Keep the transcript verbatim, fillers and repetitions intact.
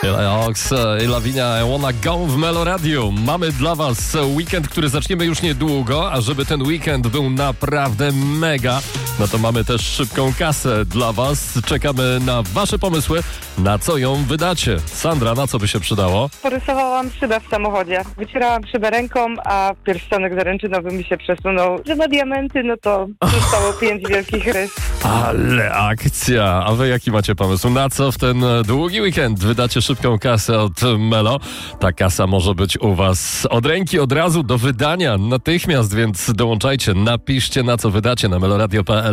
Ox i Lavinia I Wanna Go w Melo Radio. Mamy dla was weekend, który zaczniemy już niedługo, a żeby ten weekend był naprawdę mega, no to mamy też szybką kasę dla was. Czekamy na wasze pomysły, na co ją wydacie. Sandra, na co by się przydało? Porysowałam szybę w samochodzie. Wycierałam szybę ręką, a pierścionek zaręczynowy mi się przesunął. Że na diamenty, no to zostało pięć wielkich rys. Ale akcja! A wy jaki macie pomysł? Na co w ten długi weekend wydacie szybką kasę od Melo? Ta kasa może być u was od ręki, od razu do wydania natychmiast, więc dołączajcie, napiszcie na co wydacie na meloradio kropka pe el.